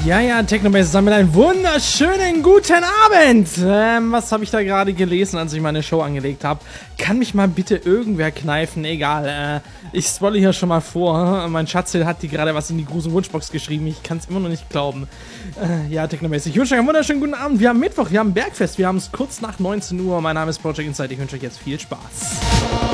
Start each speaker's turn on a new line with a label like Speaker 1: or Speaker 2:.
Speaker 1: Ja, Technobase sammelt einen wunderschönen guten Abend. Was habe ich da gerade gelesen, als ich meine Show angelegt habe? Kann mich mal bitte irgendwer kneifen? Egal, ich spoile hier schon mal vor. Mein Schatzel hat die gerade was in die große Wunschbox geschrieben. Ich kann es immer noch nicht glauben. Ja, Technobase, ich wünsche euch einen wunderschönen guten Abend. Wir haben Mittwoch, wir haben Bergfest, wir haben es kurz nach 19 Uhr. Mein Name ist Project Insight, ich wünsche euch jetzt viel Spaß.